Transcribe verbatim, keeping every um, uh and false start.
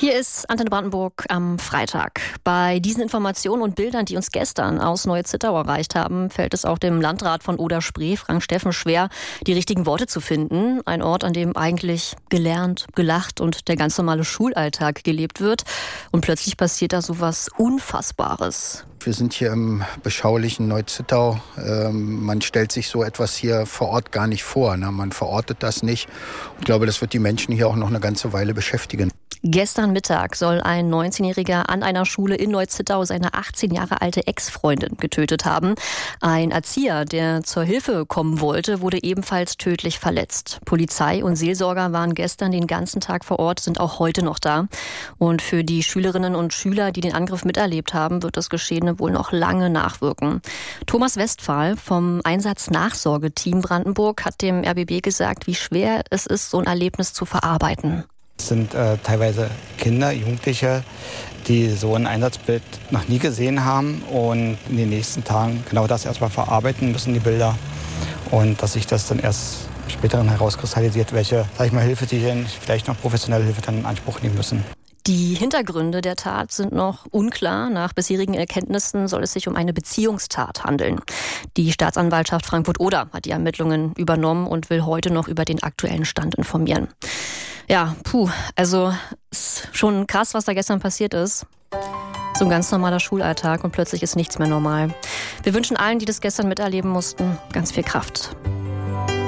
Hier ist Antenne Brandenburg am Freitag. Bei diesen Informationen und Bildern, die uns gestern aus Neu-Zittau erreicht haben, fällt es auch dem Landrat von Oder-Spree, Frank Steffen, schwer, die richtigen Worte zu finden. Ein Ort, an dem eigentlich gelernt, gelacht und der ganz normale Schulalltag gelebt wird. Und plötzlich passiert da so was Unfassbares. Wir sind hier im beschaulichen Neu-Zittau. Ähm, man stellt sich so etwas hier vor Ort gar nicht vor. Ne? Man verortet das nicht. Ich glaube, das wird die Menschen hier auch noch eine ganze Weile beschäftigen. Gestern Mittag soll ein neunzehnjähriger an einer Schule in Neu-Zittau seine achtzehn Jahre alte Ex-Freundin getötet haben. Ein Erzieher, der zur Hilfe kommen wollte, wurde ebenfalls tödlich verletzt. Polizei und Seelsorger waren gestern den ganzen Tag vor Ort, sind auch heute noch da. Und für die Schülerinnen und Schüler, die den Angriff miterlebt haben, wird das Geschehene wohl noch lange nachwirken. Thomas Westphal vom Einsatz-Nachsorge-Team Brandenburg hat dem R B B gesagt, wie schwer es ist, so ein Erlebnis zu verarbeiten. Es sind äh, teilweise Kinder, Jugendliche, die so ein Einsatzbild noch nie gesehen haben und in den nächsten Tagen genau das erstmal verarbeiten müssen, die Bilder. Und dass sich das dann erst später herauskristallisiert, welche, sag ich mal, Hilfe die denn vielleicht noch professionelle Hilfe dann in Anspruch nehmen müssen. Die Hintergründe der Tat sind noch unklar. Nach bisherigen Erkenntnissen soll es sich um eine Beziehungstat handeln. Die Staatsanwaltschaft Frankfurt-Oder hat die Ermittlungen übernommen und will heute noch über den aktuellen Stand informieren. Ja, puh, also ist schon krass, was da gestern passiert ist. So ein ganz normaler Schulalltag und plötzlich ist nichts mehr normal. Wir wünschen allen, die das gestern miterleben mussten, ganz viel Kraft.